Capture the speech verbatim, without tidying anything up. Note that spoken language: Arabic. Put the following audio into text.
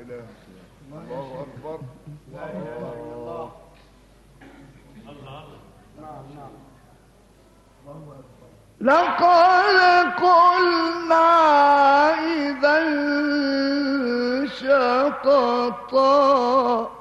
إله إلا الله. الله أكبر. لا إله إلا الله. الله. نعم نعم. الله أكبر. لقد قلنا إذا شططا